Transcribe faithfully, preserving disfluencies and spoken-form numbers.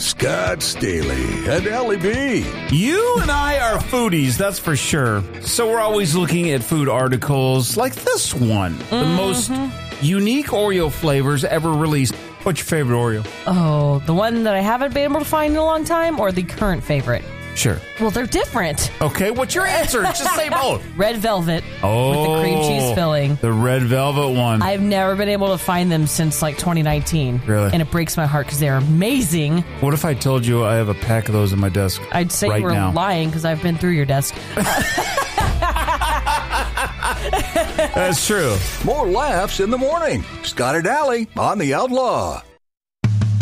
Scott Staley and Allie B. You and I are foodies, that's for sure. So we're always looking at food articles like this one. Mm-hmm. The most unique Oreo flavors ever released. What's your favorite Oreo? Oh, the one that I haven't been able to find in a long time, or the current favorite? Sure. Well, they're different. Okay, what's your answer? Just say both. Red velvet oh, with the cream cheese filling. The red velvet one. I've never been able to find them since like twenty nineteen. Really? And it breaks my heart because they're amazing. What if I told you I have a pack of those in my desk I'd say right you were now? lying because I've been through your desk. That's true. More laughs in the morning. Scott and Allie on The Outlaw.